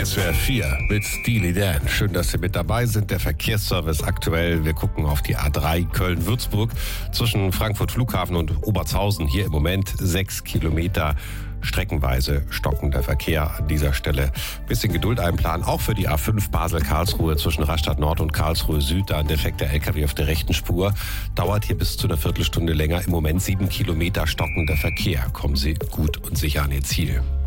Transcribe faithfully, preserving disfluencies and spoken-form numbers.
S W R vier mit Steely Dan. Schön, dass Sie mit dabei sind. Der Verkehrsservice aktuell. Wir gucken auf die A drei Köln-Würzburg zwischen Frankfurt Flughafen und Obertshausen. Hier im Moment sechs Kilometer streckenweise stockender Verkehr an dieser Stelle. Bisschen Geduld einplanen, auch für die A fünf Basel-Karlsruhe zwischen Rastatt Nord und Karlsruhe Süd. Da ein defekter L K W auf der rechten Spur. Dauert hier bis zu einer Viertelstunde länger. Im Moment sieben Kilometer stockender Verkehr. Kommen Sie gut und sicher an Ihr Ziel.